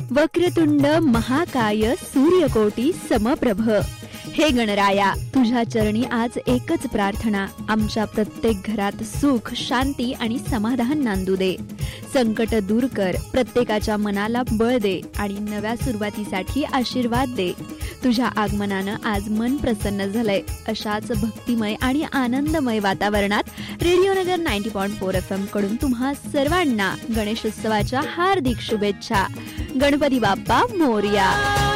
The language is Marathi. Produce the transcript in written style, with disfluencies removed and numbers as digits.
वक्रतुंड महाकाय सूर्यकोटी समप्रभ। हे गणराया, तुझ्या चरणी आज एकच प्रार्थना, आमच्या प्रत्येक घरात सुख, शांती आणि समाधान नांदू दे। संकट दूर कर, प्रत्येकाच्या मनाला बळ दे आणि नव्या सुरुवातीसाठी आशीर्वाद दे। तुझ्या आगमनानं आज मन प्रसन्न झालंय। अशाच भक्तिमय आणि आनंदमय वातावरणात रेडिओ नगर 90.4 FM कडून तुम्हा सर्वांना गणेशोत्सवाच्या हार्दिक शुभेच्छा। गणपती बाप्पा मोरया।